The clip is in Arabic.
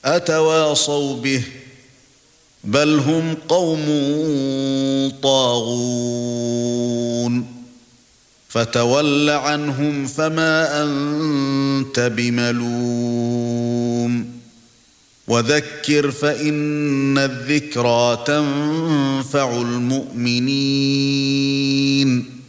أتواصوا به بل هم قوم طاغون فتول عنهم فما أنت بملوم وذكر فإن الذكرى تنفع المؤمنين